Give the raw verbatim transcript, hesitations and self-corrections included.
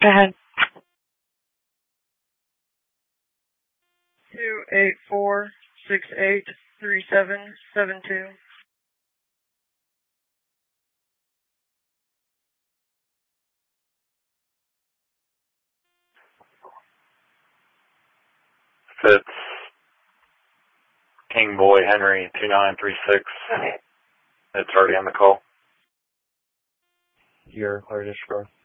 Go ahead. Two eight four six eight three seven seven two. Fitz, King Boy Henry two nine three six. It's already on the call. You're clear to score.